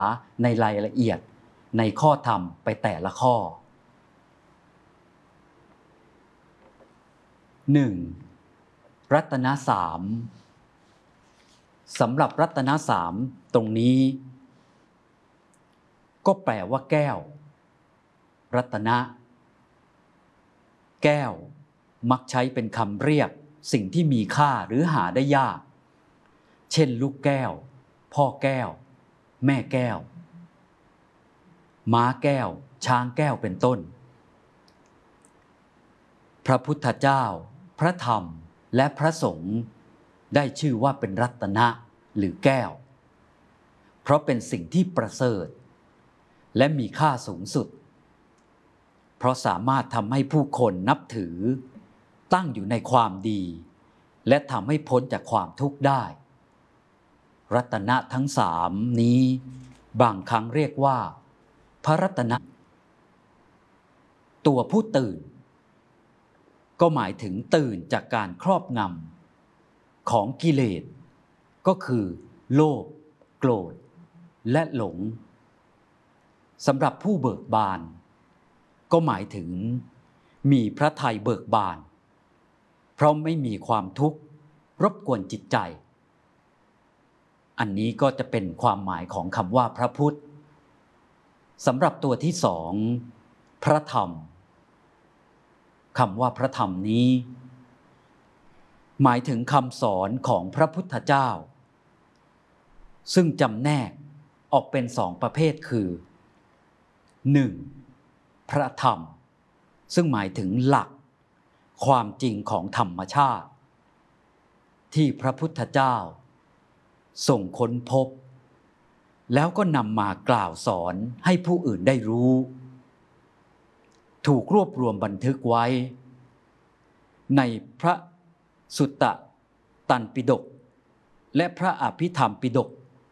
ในรายละเอียดในข้อธรรมไปแต่ละข้อ 1. รัตนะสามสำหรับรัตนะสามตรงนี้ก็แปลว่าแก้วรัตนะแก้วมักใช้เป็นคำเรียกสิ่งที่มีค่าหรือหาได้ยากเช่นลูกแก้วพ่อแก้วแม่แก้วม้าแก้วช้างแก้วเป็นต้นพระพุทธเจ้าพระธรรมและพระสงฆ์ได้ชื่อว่าเป็นรัตนะหรือแก้วเพราะเป็นสิ่งที่ประเสริฐและมีค่าสูงสุดเพราะสามารถทำให้ผู้คนนับถือตั้งอยู่ในความดีและทำให้พ้นจากความทุกข์ได้รัตนะทั้งสามนี้บางครั้งเรียกว่าพระรัตนะตัวผู้ตื่นก็หมายถึงตื่นจากการครอบงำของกิเลสก็คือโลภโกรธและหลงสำหรับผู้เบิกบานก็หมายถึงมีพระทัยเบิกบานเพราะไม่มีความทุกข์รบกวนจิตใจอันนี้ก็จะเป็นความหมายของคำว่าพระพุทธสำหรับตัวที่สองพระธรรมคำว่าพระธรรมนี้หมายถึงคำสอนของพระพุทธเจ้าซึ่งจำแนกออกเป็นสองประเภทคือ 1. พระธรรมซึ่งหมายถึงหลักความจริงของธรรมชาติที่พระพุทธเจ้าส่งค้นพบแล้วก็นำมากล่าวสอนให้ผู้อื่นได้รู้ถูกรวบรวมบันทึกไว้ในพระสุตตันปิฎกและพระอภิธรรมปิฎก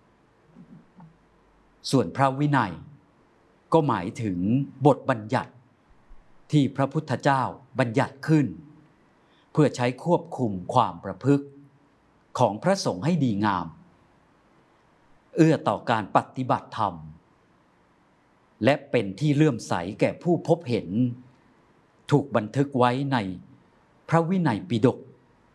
ส่วนพระวินัยก็หมายถึงบทบัญญัติที่พระพุทธเจ้าบัญญัติขึ้นเพื่อใช้ควบคุมความประพฤติของพระสงฆ์ให้ดีงามเอื้อต่อการปฏิบัติธรรมและเป็นที่เลื่อมใสแก่ผู้พบเห็นถูกบันทึกไว้ในพระวินัยปิฎก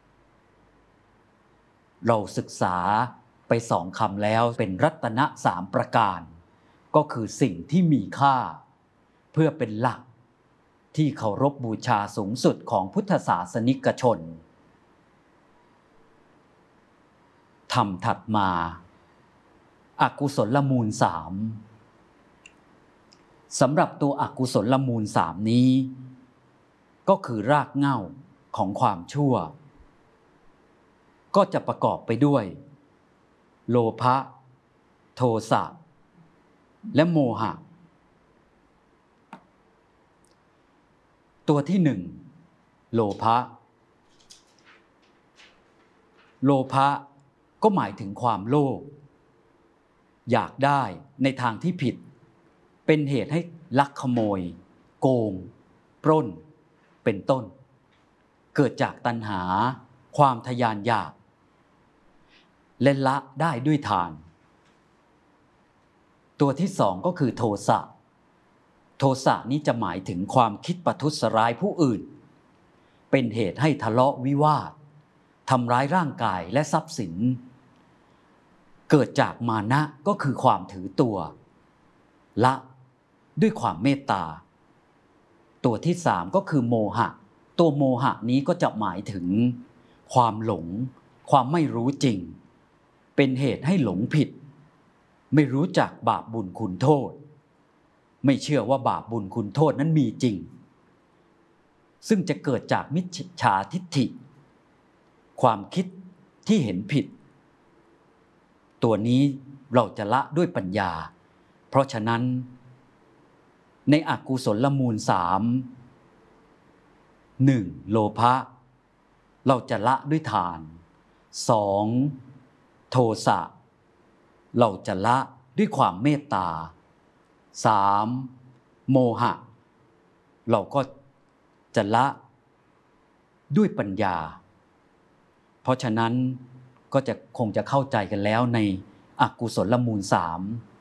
เราศึกษาไปสองคำแล้วเป็นรัตนะสามประการก็คือสิ่งที่มีค่าเพื่อเป็นหลักที่เคารพบูชาสูงสุดของพุทธศาสนิกชนธรรมถัดมาอกุศลมูลสามสำหรับตัวอกุศลมูลสามนี้ก็คือรากเหง้าของความชั่วก็จะประกอบไปด้วยโลภะโทสะและโมหะตัวที่หนึ่งโลภะโลภะก็หมายถึงความโลภอยากได้ในทางที่ผิดเป็นเหตุให้ลักขโมยโกงปล้นเป็นต้นเกิดจากตัณหาความทะยานอยากและละได้ด้วยทานตัวที่สองก็คือโทสะโทสะนี้จะหมายถึงความคิดประทุษร้ายผู้อื่นเป็นเหตุให้ทะเลาะวิวาททำร้ายร่างกายและทรัพย์สินเกิดจากมานะก็คือความถือตัวละด้วยความเมตตาตัวที่สามก็คือโมหะตัวโมหะนี้ก็จะหมายถึงความหลงความไม่รู้จริงเป็นเหตุให้หลงผิดไม่รู้จักบาปบุญคุณโทษไม่เชื่อว่าบาปบุญคุณโทษนั้นมีจริงซึ่งจะเกิดจากมิจฉาทิฏฐิความคิดที่เห็นผิดตัวนี้เราจะละด้วยปัญญาเพราะฉะนั้นในอกุศลมูลสามหนึ่งโลภะเราจะละด้วยทานสองโทสะเราจะละด้วยความเมตตาสามโมหะเราก็จะละด้วยปัญญาเพราะฉะนั้นก็จะคงจะเข้าใจกันแล้วในอกุศลมูลสาม